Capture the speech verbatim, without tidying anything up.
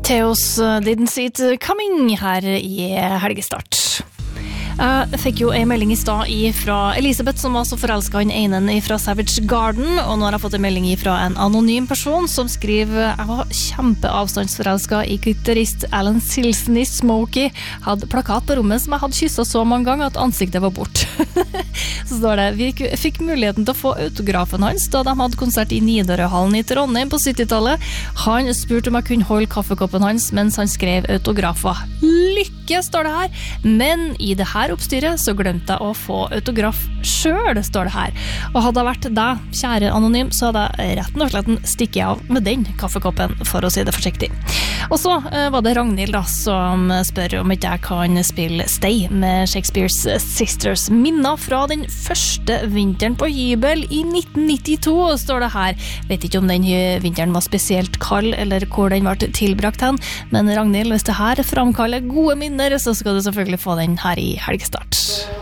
Theos Didn't See It Coming her i helgestart. Jeg fikk jo en melding i stad fra Elisabeth, som var så forelsket i en ene fra Savage Garden, og nå har jeg fått en melding fra en anonym person som skriver: jeg var kjempeavstandsforelsket i gitarist Alan Silson i Smokey, hadde plakat på rommet som jeg hadde kysset så mange ganger at ansiktet var bort. Så står det: vi fikk muligheten til å få autografen hans da de hadde konsert i Nidarøhallen i Trondheim på syttitallet. Han spurte om jeg kunne holde kaffekoppen hans mens han skrev autografer. Lykke, står det her, men i det her oppstyret så glemte jeg å få autograf selv, står det her. Og hadde jeg vært deg, kjære anonym, så hadde jeg retten og sletten stikket av med den kaffekoppen, for å si det forsiktig. Og så uh, var det Ragnhild da, som spør om ikke jeg kan spille Stay med Shakespeare's Sisters. Minner fra den første vinteren på hybel i nitten nittito, står det her. Vet ikke om den vinteren var spesielt kald, eller hvor den ble tilbrakt hen, men Ragnhild, hvis det her framkaller gode minner, så skal du selvfølgelig få den her i helgestart.